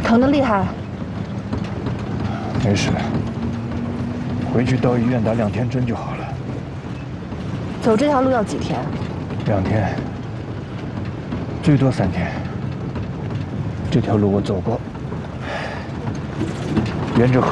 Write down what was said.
疼得厉害。 没事，回去到医院打2天针就好了。 走这条路要几天 ？2天，最多3天。这条路我走过，沿着河。